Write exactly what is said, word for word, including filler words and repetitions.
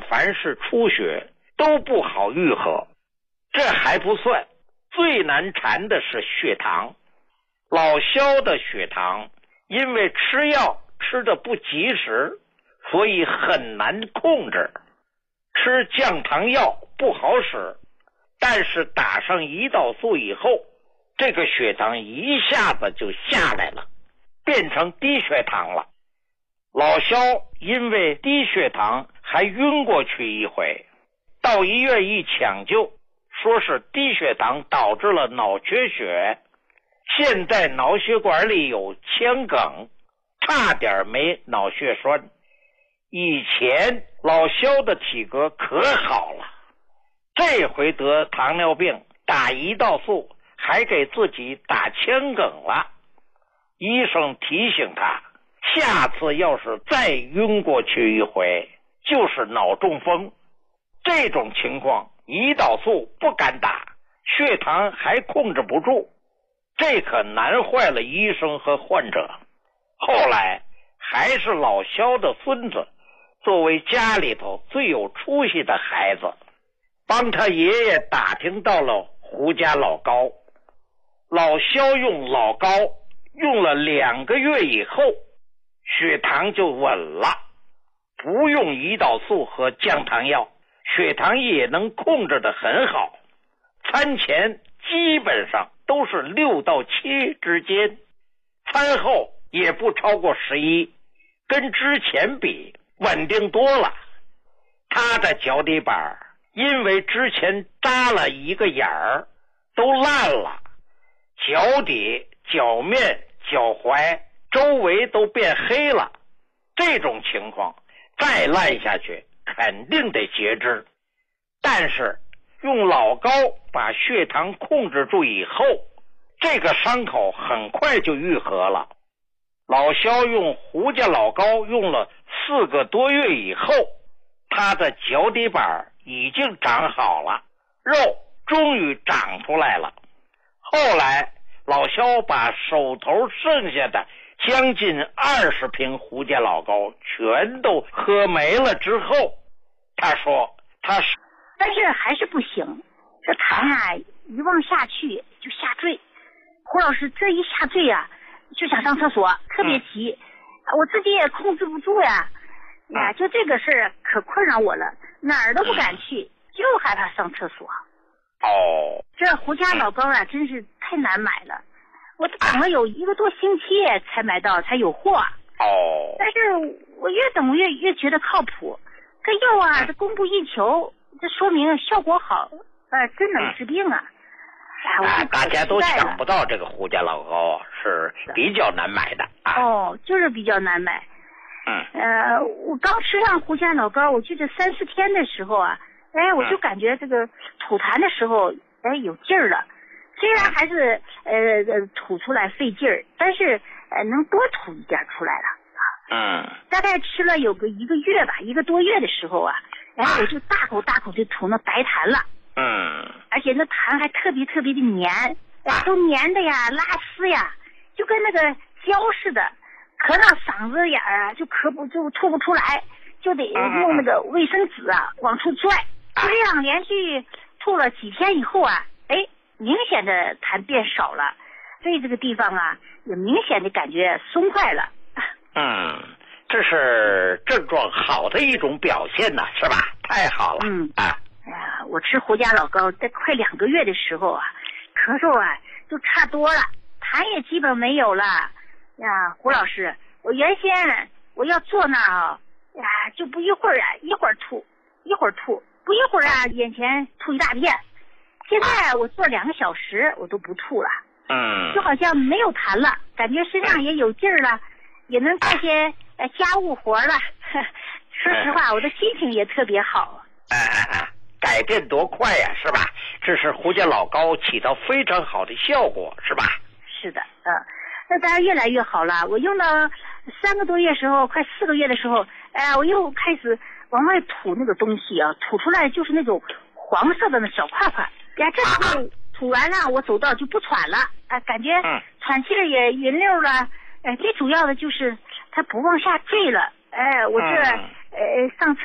凡是出血都不好愈合。这还不算，最难缠的是血糖。老萧的血糖因为吃药吃得不及时，所以很难控制。吃降糖药不好使，但是打上胰岛素以后，这个血糖一下子就下来了，变成低血糖了。老萧因为低血糖还晕过去一回，到医院一抢救，说是低血糖导致了脑缺血，现在脑血管里有腔梗，差点没脑血栓。以前老萧的体格可好了，这回得糖尿病打胰岛素还给自己打腔梗了。医生提醒他，下次要是再晕过去一回，就是脑中风。这种情况胰岛素不敢打，血糖还控制不住，这可难坏了医生和患者。后来还是老萧的孙子作为家里头最有出息的孩子，帮他爷爷打听到了胡家老高。老萧用老高用了两个月以后，血糖就稳了，不用胰岛素和降糖药，血糖也能控制得很好。餐前基本上都是六到七之间，餐后也不超过十一，跟之前比稳定多了。他的脚底板因为之前扎了一个眼儿都烂了，脚底、脚面、脚踝周围都变黑了。这种情况再烂下去肯定得截肢，但是用老高把血糖控制住以后，这个伤口很快就愈合了。老萧用胡家老高用了四个多月以后，他的脚底板已经长好了，肉终于长出来了。后来老萧把手头剩下的将近二十瓶胡家老高全都喝没了之后，他说他是但是还是不行，这痰啊一往下去就下坠。胡老师这一下坠啊，就想上厕所，特别急、嗯、我自己也控制不住呀。呀，就这个事儿可困扰我了，哪儿都不敢去、嗯、就害怕上厕所。 哦， 这胡家老高啊真是太难买了，我等了有一个多星期才买到，才有货。 哦， 但是我越等越越觉得靠谱，这药啊这供不应求，这说明效果好，呃，真能治病啊！哎，我大家都抢不到这个胡家老高啊，是比较难买的啊。 哦，就是比较难买。 嗯。 呃，我刚吃上胡家老高，我记得三四天的时候啊，哎，我就感觉这个吐痰的时候，哎，有劲儿了。虽然还是呃呃吐出来费劲儿，但是呃能多吐一点出来了。 嗯。大概吃了有个一个月吧，一个多月的时候啊。然后我就大口大口就吐那白痰了， 嗯， 而且那痰还特别特别的黏，都黏的呀，拉丝呀，就跟那个胶似的，咳到嗓子眼儿啊，就咳不就吐不出来，就得用那个卫生纸啊往出拽，就这样连续吐了几天以后啊，哎，明显的痰变少了，所以这个地方啊也明显的感觉松快了。 嗯。这是症状好的一种表现呢，是吧？太好了。 嗯啊， 哎呀，我吃胡家老高在快两个月的时候啊，咳嗽啊就差多了，痰也基本没有了。呀，胡老师，我原先我要坐那啊，呀就不一会儿啊，一会儿吐，一会儿吐，不一会儿啊，眼前吐一大片。现在我坐两个小时我都不吐了， 嗯， 就好像没有痰了，感觉身上也有劲儿了，也能干些。呃，家务活了，说实话，我的心情也特别好。 哎哎哎，改变多快呀，是吧？这是胡家老高起到非常好的效果，是吧？ 是的，嗯、呃，那当然越来越好了。我用到三个多月时候，快四个月的时候，哎、呃，我又开始往外吐那个东西啊，吐出来就是那种黄色的那小块块。呀，这时候吐完了，我走道就不喘了，啊、呃，感觉喘气儿也匀溜了。哎、呃，最主要的就是。它不往下坠了，哎，我这、嗯、呃上次